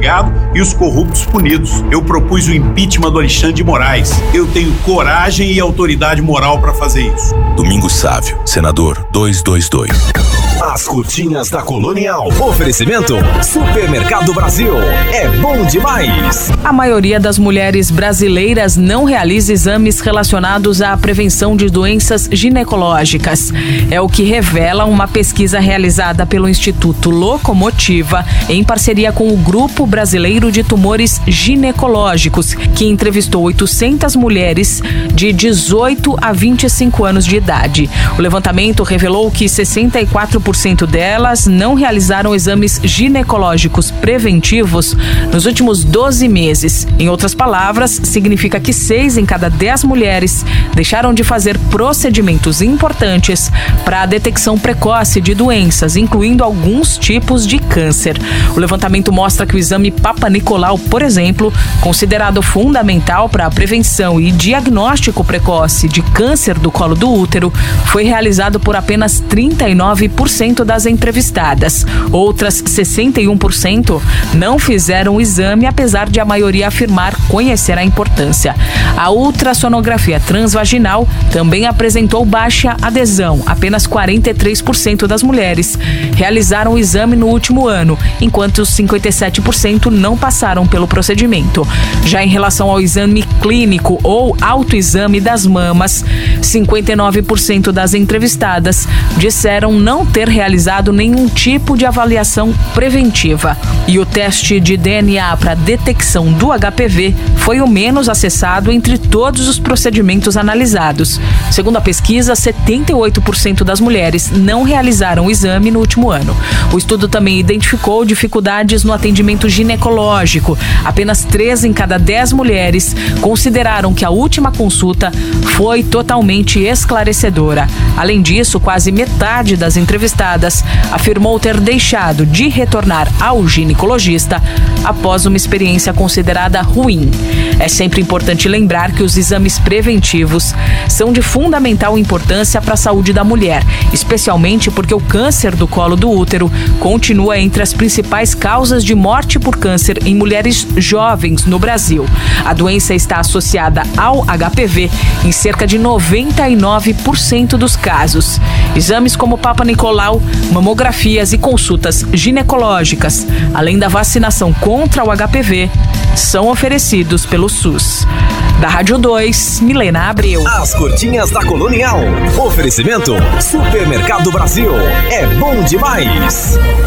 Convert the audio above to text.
investigado e os corruptos punidos. Eu propus o impeachment do Alexandre de Moraes. Eu tenho coragem e autoridade moral para fazer isso. Domingos Sávio, senador 222. As curtinhas da Colonial. Oferecimento Supermercado Brasil. É bom demais. A maioria das mulheres brasileiras não realiza exames relacionados à prevenção de doenças ginecológicas. É o que revela uma pesquisa realizada pelo Instituto Locomotiva em parceria com o Grupo Brasileiro de Tumores Ginecológicos, que entrevistou 800 mulheres de 18 a 25 anos de idade. O levantamento revelou que 64% delas não realizaram exames ginecológicos preventivos nos últimos 12 meses. Em outras palavras, significa que 6 em cada 10 mulheres deixaram de fazer procedimentos importantes para a detecção precoce de doenças, incluindo alguns tipos de câncer. O levantamento mostra que o exame Papa Nicolau, por exemplo, considerado fundamental para a prevenção e diagnóstico precoce de câncer do colo do útero, foi realizado por apenas 39% das entrevistadas. Outras 61% não fizeram o exame, apesar de a maioria afirmar conhecer a importância. A ultrassonografia transvaginal também apresentou baixa adesão. Apenas 43% das mulheres realizaram o exame no último ano, enquanto 57% não passaram pelo procedimento. Já em relação ao exame clínico ou autoexame das mamas, 59% das entrevistadas disseram não ter realizado nenhum tipo de avaliação preventiva. E o teste de DNA para detecção do HPV foi o menos acessado entre todos os procedimentos analisados. Segundo a pesquisa, 78% das mulheres não realizaram o exame no último ano. O estudo também identificou dificuldades no atendimento ginecológico. Apenas 3 em cada 10 mulheres consideraram que a última consulta foi totalmente esclarecedora. Além disso, quase metade das entrevistadas afirmou ter deixado de retornar ao ginecologista após uma experiência considerada ruim. É sempre importante lembrar que os exames preventivos são de fundamental importância para a saúde da mulher, especialmente porque o câncer do colo do útero continua entre as principais causas de morte por câncer em mulheres jovens no Brasil. A doença está associada ao HPV em cerca de 99% dos casos. Exames como Papa Nicolau, mamografias e consultas ginecológicas, além da vacinação contra o HPV, são oferecidos pelo SUS. Da Rádio 2, Milena Abreu. As curtinhas da Colonial. Oferecimento Supermercado Brasil. É bom demais.